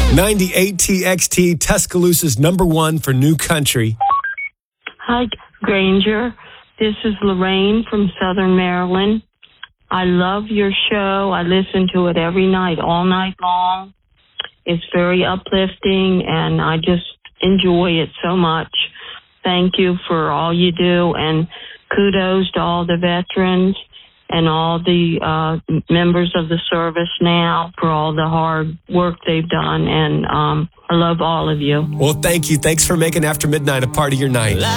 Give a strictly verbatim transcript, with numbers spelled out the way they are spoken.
ninety-eight T X T, Tuscaloosa's number one for new country. Hi, Granger. This is Lorraine from Southern Maryland. I love your show. I listen to it every night, all night long. It's very uplifting, and I just enjoy it so much. Thank you for all you do, and kudos to all the veterans and all the uh, members of the service now for all the hard work they've done, and um, I love all of you. Well, thank you. Thanks for making After Midnight a part of your night.